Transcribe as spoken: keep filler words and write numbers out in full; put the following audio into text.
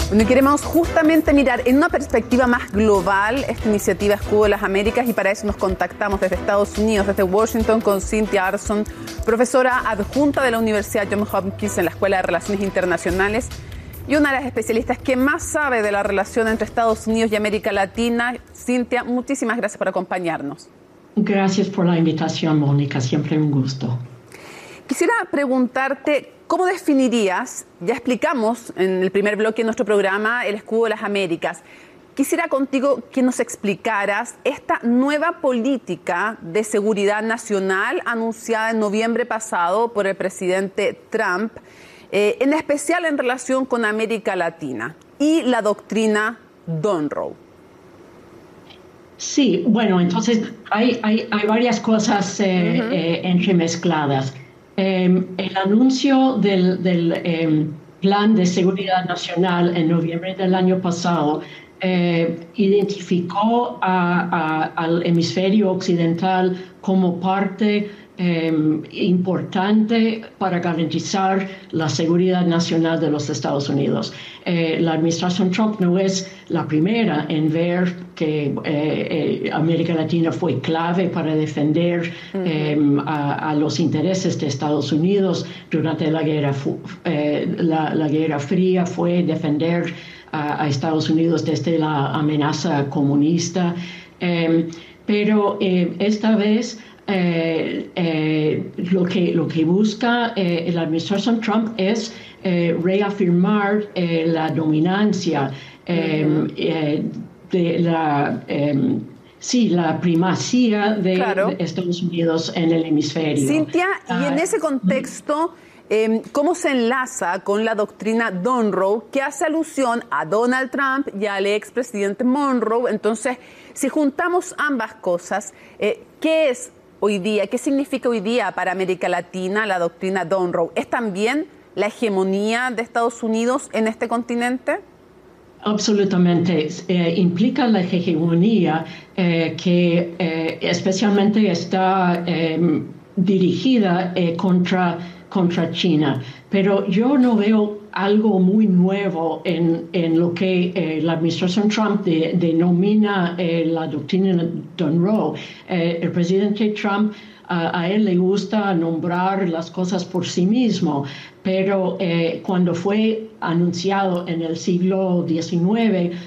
Bueno, queremos justamente mirar en una perspectiva más global esta iniciativa Escudo de las Américas, y para eso nos contactamos desde Estados Unidos, desde Washington, con Cynthia Arson, profesora adjunta de la Universidad Johns Hopkins en la Escuela de Relaciones Internacionales y una de las especialistas que más sabe de la relación entre Estados Unidos y América Latina. Cynthia, muchísimas gracias por acompañarnos. Gracias por la invitación, Mónica, siempre un gusto. Quisiera preguntarte, ¿cómo definirías, ya explicamos en el primer bloque de nuestro programa, el Escudo de las Américas? Quisiera contigo que nos explicaras esta nueva política de seguridad nacional anunciada en noviembre pasado por el presidente Trump, eh, en especial en relación con América Latina y la doctrina Monroe. Sí, bueno, entonces hay, hay, hay varias cosas eh, uh-huh. eh, entremezcladas. Eh, el anuncio del, del eh, Plan de Seguridad Nacional en noviembre del año pasado eh, identificó a, a, al hemisferio occidental como parte eh, importante para garantizar la seguridad nacional de los Estados Unidos. Eh, la administración Trump no es la primera en ver que eh, eh, América Latina fue clave para defender uh-huh. eh, a, a los intereses de Estados Unidos durante la Guerra, eh, la, la Guerra Fría, fue defender a, a Estados Unidos desde la amenaza comunista. Eh, pero eh, esta vez eh, eh, lo, que, lo que busca eh, la administración Trump es eh, reafirmar eh, la dominancia eh, uh-huh. eh, de la, eh, sí, la primacía de, claro. de Estados Unidos en el hemisferio. Cynthia, y en ese contexto, eh, ¿cómo se enlaza con la doctrina Monroe, que hace alusión a Donald Trump y al expresidente Monroe? Entonces, si juntamos ambas cosas, eh, ¿qué es hoy día, qué significa hoy día para América Latina la doctrina Monroe? ¿Es también la hegemonía de Estados Unidos en este continente? Absolutamente. Eh, implica la hegemonía eh, que eh, especialmente está eh, dirigida eh, contra, contra China. Pero yo no veo algo muy nuevo en, en lo que eh, la administración Trump de, denomina eh, la doctrina Monroe. Eh, el presidente Trump, a, a él le gusta nombrar las cosas por sí mismo, pero eh, cuando fue anunciado en el siglo diecinueve